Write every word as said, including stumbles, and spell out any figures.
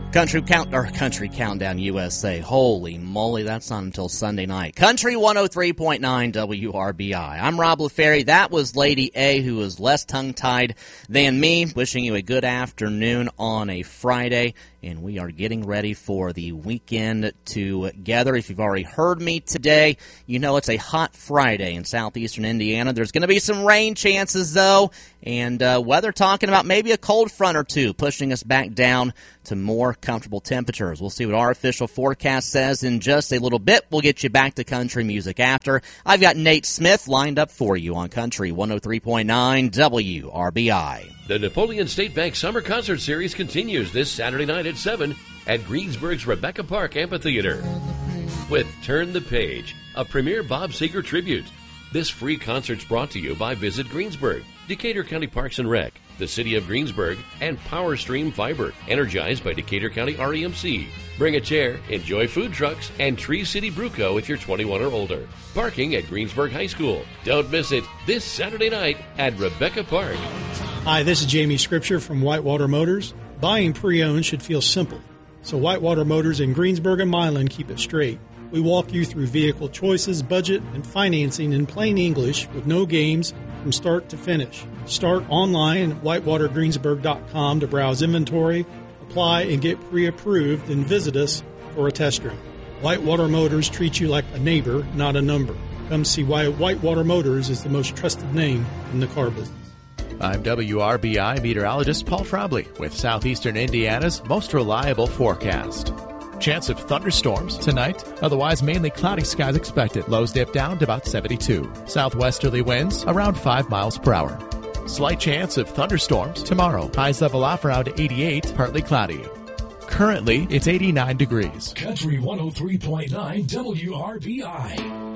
Country count or Country Countdown U S A. Holy moly, that's not until Sunday night. Country one oh three point nine W R B I. I'm Rob LaFerry. That was Lady A, who was less tongue-tied than me. Wishing you a good afternoon on a Friday. And we are getting ready for the weekend together. If you've already heard me today, you know it's a hot Friday in southeastern Indiana. There's going to be some rain chances, though, and uh, weather talking about maybe a cold front or two pushing us back down to more comfortable temperatures. We'll see what our official forecast says in just a little bit. We'll get you back to country music after. I've got Nate Smith lined up for you on Country one oh three point nine W R B I. The Napoleon State Bank Summer Concert Series continues this Saturday night at seven at Greensburg's Rebecca Park Amphitheater with Turn the Page, a premier Bob Seger tribute. This free concert's brought to you by Visit Greensburg, Decatur County Parks and Rec, the City of Greensburg, and Power Stream Fiber, energized by Decatur County R E M C. Bring a chair, enjoy food trucks, and Tree City Brew Co. if you're twenty-one or older. Parking at Greensburg High School. Don't miss it this Saturday night at Rebecca Park. Hi, this is Jamie Scripture from Whitewater Motors. Buying pre-owned should feel simple, so Whitewater Motors in Greensburg and Milan keep it straight. We walk you through vehicle choices, budget, and financing in plain English with no games from start to finish. Start online at whitewater greensburg dot com to browse inventory, apply, and get pre-approved, then visit us for a test drive. Whitewater Motors treats you like a neighbor, not a number. Come see why Whitewater Motors is the most trusted name in the car business. I'm W R B I meteorologist Paul Trombley with Southeastern Indiana's most reliable forecast. Chance of thunderstorms tonight. Otherwise, mainly cloudy skies expected. Lows dip down to about seventy-two. Southwesterly winds around five miles per hour. Slight chance of thunderstorms tomorrow. Highs level off around eighty-eight, partly cloudy. Currently, it's eighty-nine degrees. Country one oh three point nine W R B I.